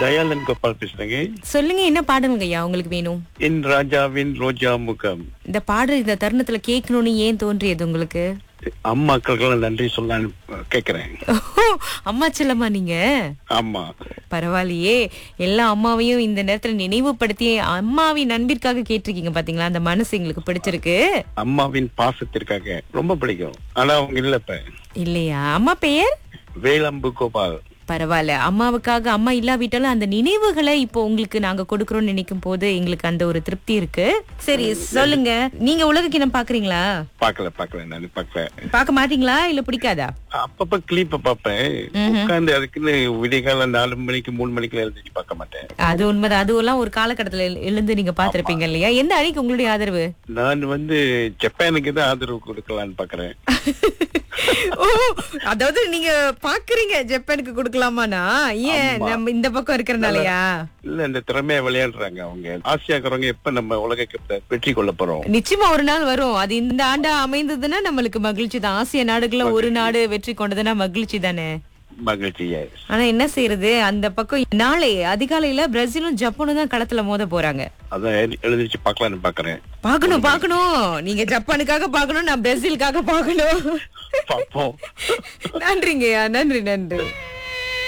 தயாளன் கோபால் பேசுறேங்க. சொல்லுங்க, என்ன பாடலுங்க ஐயா உங்களுக்கு வேணும்? என் ராஜாவின் ரோஜா முகம். இந்த பாடல் இந்த தருணத்துல கேட்கணும்னு ஏன் தோன்றியது உங்களுக்கு? அம்மாக்களுக்கெல்லாம் நன்றி சொல்லலான்னு கேக்குறேன். அம்மா செல்லம்மா நீங்க? ஆமா. பரவாயில்லையே, எல்லா அம்மாவையும் இந்த நேரத்துல நினைவுபடுத்தி அம்மாவின் அன்பிற்காக கேட்டிருக்கீங்க பாத்தீங்களா? அந்த மனசு எங்களுக்கு பிடிச்சிருக்கு. அம்மாவின் பாசத்திற்காக ரொம்ப பிடிக்கும். ஆனா அவங்க இல்ல இப்ப. இல்லையா? அம்மா பெயர் வேலம்பு கோபால். பரவாயில்ல, அம்மாவுக்காக அம்மா இல்லாவிட்டாலும் அந்த நினைவுகளை இப்போ உங்களுக்கு நாங்க கொடுக்கறோம்னு நினைக்கும் போது எங்களுக்கு அந்த ஒரு திருப்தி இருக்கு. சரி சொல்லுங்க, நீங்க உலக கிணம் பாக்குறீங்களா? பாக்கல நான் பாக்கல. பாக்க மாட்டீங்களா இல்ல பிடிக்காதா? அப்பப்ப கிளிப்ப பாப்பேன். உட்கார்ந்து அதுக்குன்னு விடியகால 4 மணிக்கு 3 மணிக்கு எழுந்திரிச்சு பார்க்க மாட்டேன். அது உண்மைதான். அதுவெல்லாம் ஒரு காலகட்டத்துல எழுந்து நீங்க பாத்திருப்பீங்க இல்லையா? எந்த அணிக்கு உங்களுடைய ஆதரவு? நான் ஜப்பானுக்கு தான் ஆதரவு கொடுக்கலான்னு பாக்குறேன். ஓ, அதாவது நீங்க பாக்குறீங்க ஜப்பானுக்கு கொடுக்கலாமானா? ஏன் நம்ம இந்த பக்கம் இருக்கறனாலயா? இல்ல, இந்த திறமையா விளையாடுறாங்க அவங்க. ஆசியாக்காரங்க எப்ப நம்ம உலக கப்பை வெற்றி கொள்ள போறோம்? நிச்சயமா ஒரு நாள் வரும். அது இந்த ஆண்டா அமைந்ததுன்னா நம்மளுக்கு மகிழ்ச்சி தான். ஆசிய நாடுகள்ல ஒரு நாடு வெற்றி கொண்டதுன்னா மகிழ்ச்சி தானே? மகிழ்ச்சி. ஆனா என்ன செய்யறது, அந்த பக்கம் நாளை அதிகாலையில பிரேசிலும் ஜப்பானும் தான் களத்துல மோத போறாங்க. அதான் எழுந்திரிச்சு பாக்கலான்னு பாக்குறேன். பாக்கணும். நீங்க ஜப்பானுக்காக பாக்கணும், நான் பிரேசிலுக்காக பாக்கணும். பாப்போம். நன்றிங்கய்யா, நன்றி.